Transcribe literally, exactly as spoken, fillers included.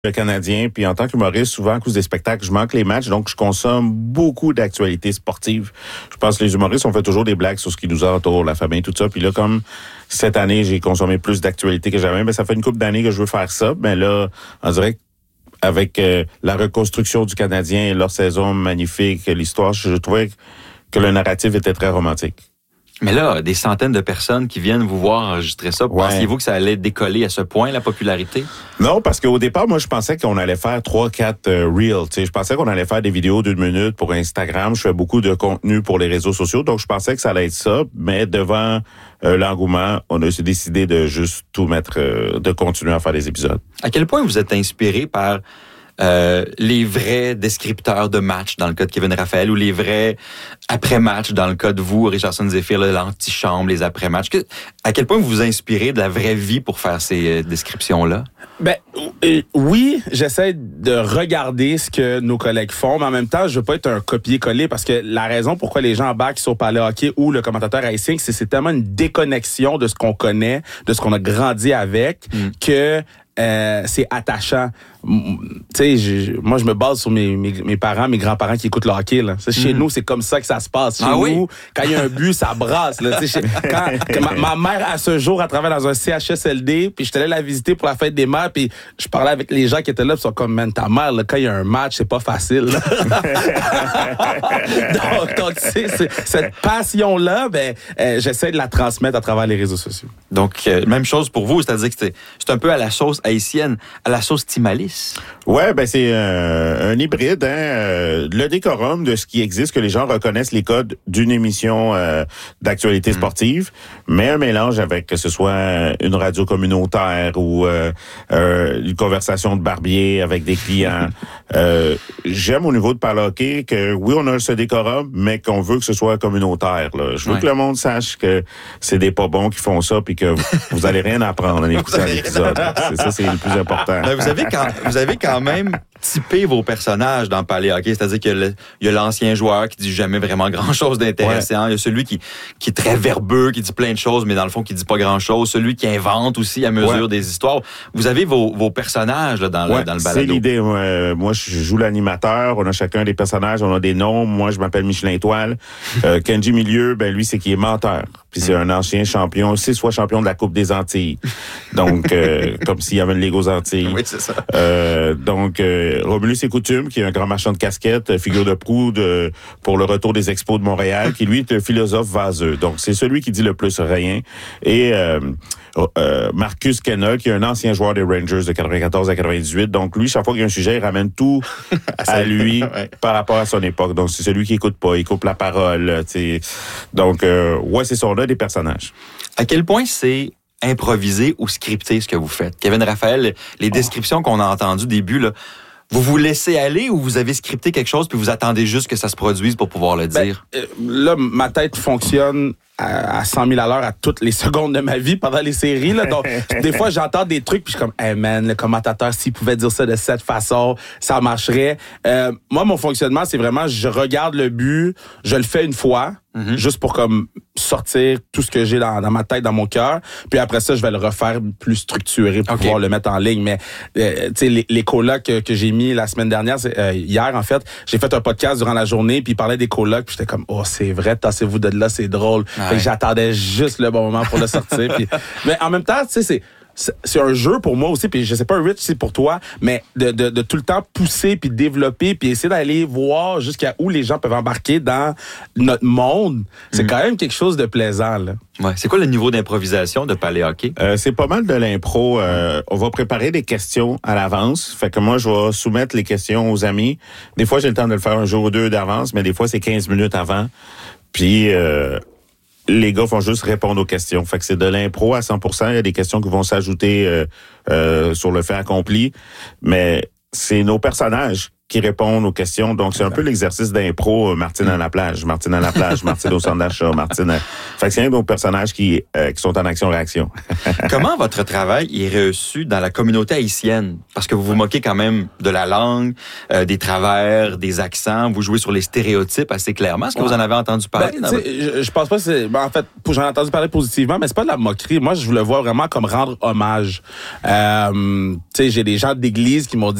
le Canadien, puis en tant qu'humoriste, souvent à cause des spectacles, je manque les matchs, donc je consomme beaucoup d'actualités sportives. Je pense que les humoristes, on fait toujours des blagues sur ce qui nous entoure, la famille, tout ça. Puis là, comme cette année, j'ai consommé plus d'actualités que jamais, mais ça fait une couple d'années que je veux faire ça. Mais là, on dirait avec euh, la reconstruction du Canadien, leur saison magnifique, l'histoire, je trouvais que le narratif était très romantique. Mais là, des centaines de personnes qui viennent vous voir enregistrer ça, ouais. Pensiez-vous que ça allait décoller à ce point, la popularité? Non, parce qu'au départ, moi, je pensais qu'on allait faire trois, quatre euh, reels. Tu sais, je pensais qu'on allait faire des vidéos d'une minute pour Instagram. Je fais beaucoup de contenu pour les réseaux sociaux, donc je pensais que ça allait être ça. Mais devant euh, l'engouement, on a décidé de juste tout mettre, euh, de continuer à faire des épisodes. À quel point vous êtes inspiré par Euh, les vrais descripteurs de match dans le cas de Kevin Raphaël ou les vrais après-match dans le cas de vous, Richardson Zephyr, l'antichambre, les après-matchs. Que, à quel point vous vous inspirez de la vraie vie pour faire ces euh, descriptions-là? Ben euh, oui, j'essaie de regarder ce que nos collègues font, mais en même temps, je veux pas être un copier-coller parce que la raison pourquoi les gens embarquent sur Parler Hockey ou le commentateur racing, c'est c'est tellement une déconnexion de ce qu'on connaît, de ce qu'on a grandi avec, mm. que Euh, c'est attachant. Tu sais, moi, je me base sur mes, mes, mes parents, mes grands-parents qui écoutent le hockey. Là. Mm-hmm. Chez nous, c'est comme ça que ça se passe. Chez ah, nous, oui? Quand il y a un but, ça brasse. Là. Chez, quand, quand ma, ma mère, à ce jour, elle travaille dans un C H S L D, puis je allé la visiter pour la fête des mères, puis je parlais avec les gens qui étaient là, puis ils sont comme, man, ta mère, là, quand il y a un match, c'est pas facile. donc, donc tu sais, c'est, cette passion-là, ben, euh, j'essaie de la transmettre à travers les réseaux sociaux. Donc, euh, même chose pour vous, c'est-à-dire que c'est, c'est un peu à la sauce haïtienne, à la sauce Timalis. Ouais, ben c'est euh, un hybride, hein, euh, le décorum de ce qui existe, que les gens reconnaissent les codes d'une émission euh, d'actualité mmh. sportive, mais un mélange avec que ce soit une radio communautaire ou euh, euh, une conversation de barbier avec des clients. euh, j'aime au niveau de Parler Hockey que oui, on a ce décorum, mais qu'on veut que ce soit communautaire. Là. Je veux ouais. que le monde sache que c'est des pas bons qui font ça, puis que vous allez rien apprendre en écoutant l'épisode. C'est ça, c'est le plus important. Ben, vous avez quand vous avez quand même typé vos personnages dans Parler Hockey, c'est-à-dire qu'il y a l'ancien joueur qui dit jamais vraiment grand-chose d'intéressant, ouais. il y a celui qui qui est très verbeux, qui dit plein de choses, mais dans le fond qui dit pas grand-chose, celui qui invente aussi à mesure ouais. des histoires. Vous avez vos vos personnages là, dans ouais, le dans le balado. C'est l'idée. Moi, moi, je joue l'animateur. On a chacun des personnages, on a des noms. Moi, je m'appelle Michelin Étoile. euh, Kenji Milieu, ben lui, c'est qui est menteur. Puis c'est un ancien champion, six fois champion de la Coupe des Antilles. Donc, euh, comme s'il y avait une Ligue aux Antilles. Oui, c'est ça. Euh, donc, euh, Romulus et Coutume, qui est un grand marchand de casquettes, figure de proue de, pour le retour des expos de Montréal, qui lui est un philosophe vaseux. Donc, c'est celui qui dit le plus rien. Et euh, euh, Marcus Kenna, qui est un ancien joueur des Rangers de quatre-vingt-quatorze à quatre-vingt-dix-huit. Donc, lui, chaque fois qu'il y a un sujet, il ramène tout à lui ouais. par rapport à son époque. Donc, c'est celui qui écoute pas, il coupe la parole. T'sais. Donc, euh, ouais, c'est ça, là, des personnages. À quel point c'est improvisé ou scripté ce que vous faites? Kevin Raphaël, les descriptions oh. qu'on a entendues au début, là, vous vous laissez aller ou vous avez scripté quelque chose puis vous attendez juste que ça se produise pour pouvoir le dire? Ben, euh, là, ma tête fonctionne à, à cent mille à l'heure à toutes les secondes de ma vie pendant les séries. Là. Donc, des fois, j'entends des trucs puis je suis comme, hey man, le commentateur, s'il pouvait dire ça de cette façon, ça marcherait. Euh, moi, mon fonctionnement, c'est vraiment, je regarde le but, je le fais une fois, mm-hmm. juste pour comme sortir tout ce que j'ai dans, dans ma tête, dans mon cœur. Puis après ça, je vais le refaire plus structuré pour okay. pouvoir le mettre en ligne. Mais euh, tu sais, les, les colocs que, que j'ai mis la semaine dernière, c'est, euh, hier en fait, j'ai fait un podcast durant la journée, puis il parlait des colocs, puis j'étais comme, oh c'est vrai, tassez-vous de là, c'est drôle. Ah fait que j'attendais juste le bon moment pour le sortir. Puis, mais en même temps, tu sais, c'est c'est un jeu pour moi aussi, puis je sais pas, Rich, c'est pour toi, mais de, de, de tout le temps pousser, puis développer, puis essayer d'aller voir jusqu'à où les gens peuvent embarquer dans notre monde. C'est mmh. quand même quelque chose de plaisant, là. Ouais. C'est quoi le niveau d'improvisation de Parler Hockey? Euh, c'est pas mal de l'impro. Euh, on va préparer des questions à l'avance. Fait que moi, je vais soumettre les questions aux amis. Des fois, j'ai le temps de le faire un jour ou deux d'avance, mais des fois, c'est quinze minutes avant. Puis... Euh, les gars vont juste répondre aux questions. Fait que c'est de l'impro à cent pour cent. Il y a des questions qui vont s'ajouter euh, euh, sur le fait accompli. Mais c'est nos personnages qui répondent aux questions. Donc, c'est un peu l'exercice d'impro, euh, Martine à la plage, Martine à la plage, Martine au centre d'achat, Martine... À... Fait que c'est un de nos personnages qui, euh, qui sont en action-réaction. Comment votre travail est reçu dans la communauté haïtienne? Parce que vous vous moquez quand même de la langue, euh, des travers, des accents, vous jouez sur les stéréotypes assez clairement. Est-ce que vous en avez entendu parler? Ben, votre... je, je pense pas que c'est... Ben, en fait, j'en ai entendu parler positivement, mais c'est pas de la moquerie. Moi, je le vois vraiment comme rendre hommage. Euh, tu sais, j'ai des gens d'église qui m'ont dit